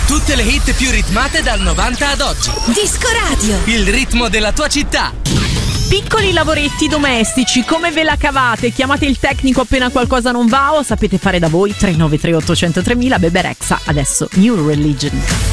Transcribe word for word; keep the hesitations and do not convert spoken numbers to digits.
Tutte le hit più ritmate dal novanta ad oggi. Disco Radio. Il ritmo della tua città. Piccoli lavoretti domestici, come ve la cavate? Chiamate il tecnico appena qualcosa non va o sapete fare da voi? tre nove tre otto zero zero tre mila. Bebe Rexha, adesso New Religion.